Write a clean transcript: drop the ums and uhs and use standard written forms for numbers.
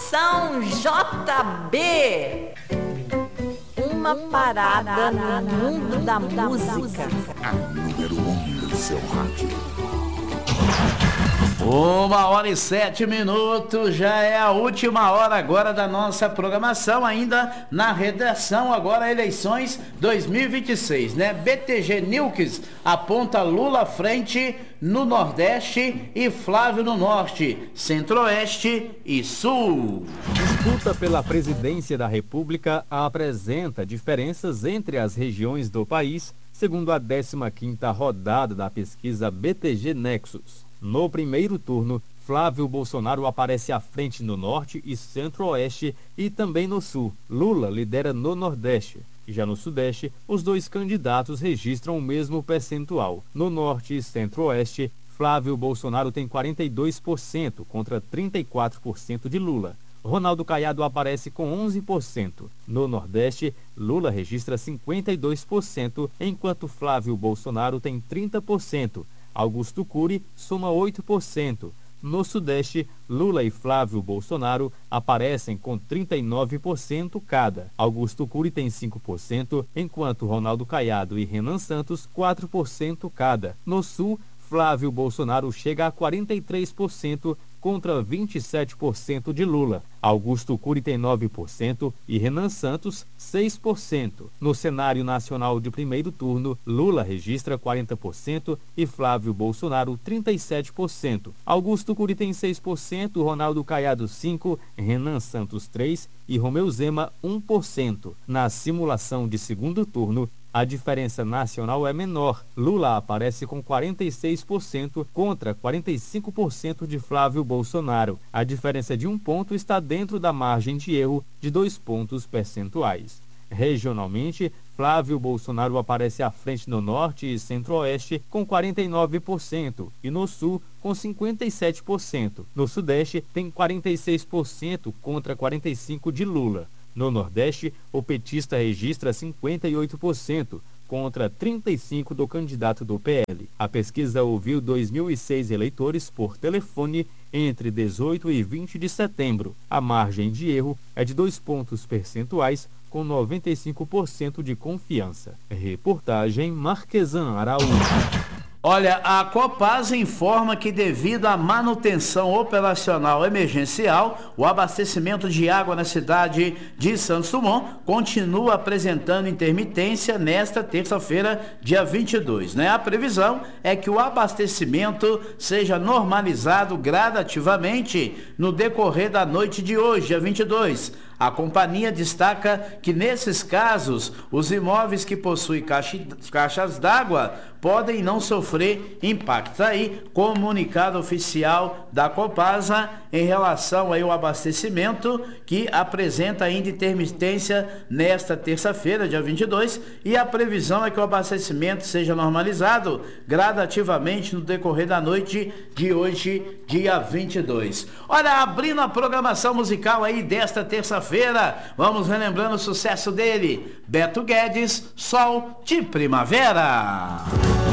Conexão JB. Uma parada no mundo da música. A número 1 no seu rádio. 1h07, já é a última hora agora da nossa programação, ainda na redação, agora eleições 2026, né? BTG Nilks aponta Lula à frente no Nordeste e Flávio no Norte, Centro-Oeste e Sul. Disputa pela presidência da República apresenta diferenças entre as regiões do país, segundo a 15ª rodada da pesquisa BTG Nexus. No primeiro turno, Flávio Bolsonaro aparece à frente no Norte e Centro-Oeste e também no Sul. Lula lidera no Nordeste. Já no Sudeste, os dois candidatos registram o mesmo percentual. No Norte e Centro-Oeste, Flávio Bolsonaro tem 42% contra 34% de Lula. Ronaldo Caiado aparece com 11%. No Nordeste, Lula registra 52%, enquanto Flávio Bolsonaro tem 30%. Augusto Cury soma 8%. No Sudeste, Lula e Flávio Bolsonaro aparecem com 39% cada. Augusto Cury tem 5%, enquanto Ronaldo Caiado e Renan Santos 4% cada. No Sul, Flávio Bolsonaro chega a 43% contra 27% de Lula. Augusto Cury tem 9% e Renan Santos 6%. No cenário nacional de primeiro turno, Lula registra 40% e Flávio Bolsonaro 37%. Augusto Cury tem 6%, Ronaldo Caiado 5%, Renan Santos 3% e Romeu Zema 1%. Na simulação de segundo turno, a diferença nacional é menor. Lula aparece com 46% contra 45% de Flávio Bolsonaro. A diferença de 1 ponto está dentro da margem de erro de 2 pontos percentuais. Regionalmente, Flávio Bolsonaro aparece à frente no Norte e Centro-Oeste com 49% e no Sul com 57%. No Sudeste tem 46% contra 45% de Lula. No Nordeste, o petista registra 58% contra 35% do candidato do PL. A pesquisa ouviu 2.006 eleitores por telefone entre 18 e 20 de setembro. A margem de erro é de 2 pontos percentuais, com 95% de confiança. Reportagem Marquesan Araújo. Olha, a Copasa informa que devido à manutenção operacional emergencial, o abastecimento de água na cidade de Santos Dumont continua apresentando intermitência nesta terça-feira, dia 22, né? A previsão é que o abastecimento seja normalizado gradativamente no decorrer da noite de hoje, dia 22. A companhia destaca que, nesses casos, os imóveis que possuem caixas d'água podem não sofrer impacto. Aí, comunicado oficial da Copasa em relação aí ao abastecimento, que apresenta ainda intermitência nesta terça-feira, dia 22, e a previsão é que o abastecimento seja normalizado gradativamente no decorrer da noite de hoje, dia 22. Olha, abrindo a programação musical aí desta terça-feira, vamos relembrando o sucesso dele, Beto Guedes, Sol de Primavera.